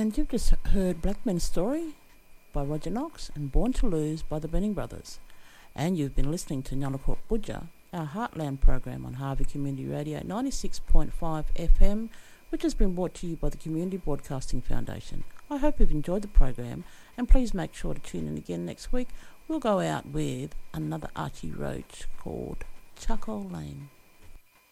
And you've just heard Black Men's Story by Roger Knox and Born to Lose by the Benning Brothers. And you've been listening to Nullarbor Budja, our Heartland program on Harvey Community Radio 96.5 FM, which has been brought to you by the Community Broadcasting Foundation. I hope you've enjoyed the program, and please make sure to tune in again next week. We'll go out with another Archie Roach called Chuckle Lane.